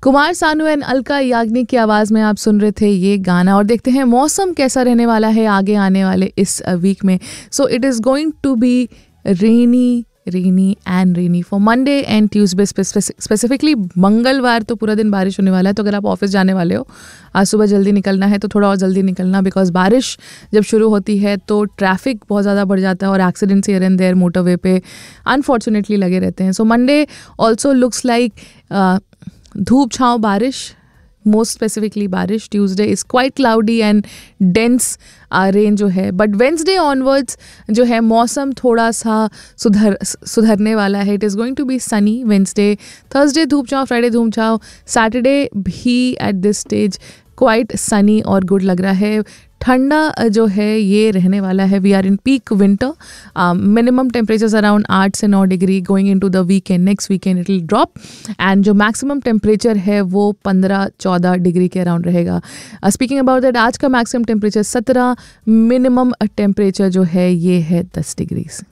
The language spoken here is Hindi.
कुमार सानू एंड अलका याग्निक की आवाज़ में आप सुन रहे थे ये गाना। और देखते हैं मौसम कैसा रहने वाला है आगे आने वाले इस वीक में। So it is going to be rainy for Monday and Tuesday. Specifically मंगलवार तो पूरा दिन बारिश होने वाला है। तो अगर आप ऑफिस जाने वाले हो, आज सुबह जल्दी निकलना है तो थोड़ा और जल्दी निकलना, बिकॉज बारिश जब शुरू होती है तो ट्रैफिक बहुत ज़्यादा बढ़ जाता है और accidents here and there motorway पे अनफॉर्चुनेटली लगे रहते हैं। So Monday also looks like धूप छाँव बारिश, मोस्ट स्पेसिफिकली बारिश। Tuesday is quite cloudy and dense rain जो है। बट वेंसडे ऑनवर्ड्स जो है मौसम थोड़ा सा सुधरने वाला है। It is going to be Sunny Wednesday. Thursday धूप छाँव, फ्राइडे धूप छाँव, सैटरडे भी at this stage quite Sunny और गुड लग रहा है। ठंडा जो है ये रहने वाला है। We are in peak winter. Minimum temperatures around 8 से 9 degree. Going into the weekend, next weekend it will drop and जो मैक्सिमम टेम्परेचर है वो 15-14 डिग्री के अराउंड रहेगा। स्पीकिंग अबाउट दैट, आज का मैक्सिमम टेम्परेचर 17, मिनिमम टेम्परेचर जो है ये है 10 डिग्रीज।